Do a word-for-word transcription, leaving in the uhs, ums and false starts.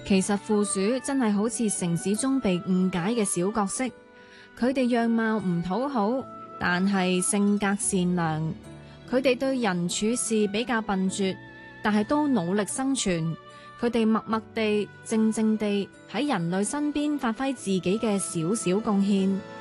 其實負鼠真係好似城市中被誤解嘅小角色，佢哋樣貌唔討好，但係性格善良。佢哋對人處事比較笨拙，但係都努力生存。佢哋默默地、靜靜地喺人類身邊發揮自己嘅小小貢獻。